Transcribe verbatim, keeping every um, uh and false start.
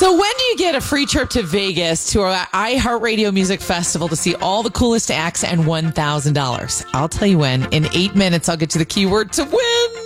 So when do you get a free trip to Vegas to our iHeartRadio Music Festival to see all the coolest acts and one thousand dollars? I'll tell you when. In eight minutes, I'll get you the keyword to win.